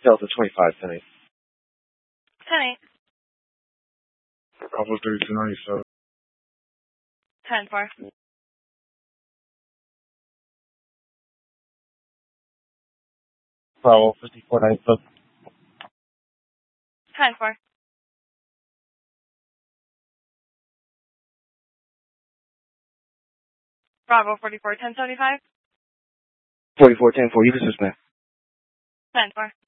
Delta 25, 10-8. 10-8. Bravo 3297. 10-4. Bravo 5497. 10-4. Bravo 44, 1075. 44, 10-4, you can dismiss. 10-4.